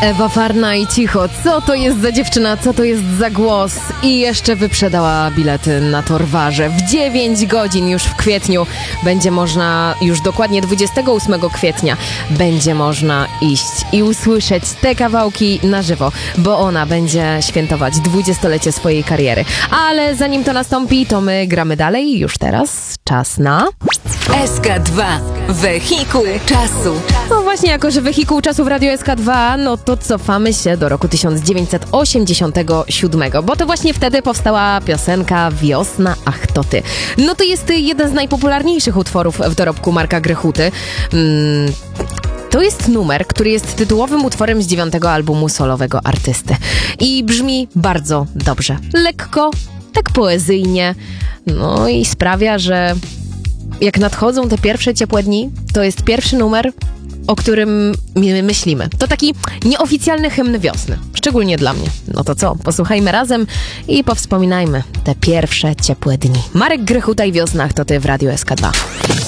Ewa Farna i Cicho. Co to jest za dziewczyna? Co to jest za głos? I jeszcze wyprzedała bilety na Torwarze. W 9 godzin już w kwietniu będzie można, już dokładnie 28 kwietnia, będzie można iść i usłyszeć te kawałki na żywo, bo ona będzie świętować 20-lecie swojej kariery. Ale zanim to nastąpi, to my gramy dalej i już teraz czas na... SK2. Wehikuł czasu. No właśnie, jako że wehikuł czasu w Radio SK2, no to cofamy się do roku 1987, bo to właśnie wtedy powstała piosenka Wiosna, ach to ty. No to jest jeden z najpopularniejszych utworów w dorobku Marka Grechuty. To jest numer, który jest tytułowym utworem z 9. albumu solowego artysty. I brzmi bardzo dobrze. Lekko, tak poezyjnie. No i sprawia, że jak nadchodzą te pierwsze ciepłe dni, to jest pierwszy numer, o którym my myślimy. To taki nieoficjalny hymn wiosny, szczególnie dla mnie. No to co, posłuchajmy razem i powspominajmy te pierwsze ciepłe dni. Marek Grechuta i Wiosna, to ty w Radio SK2.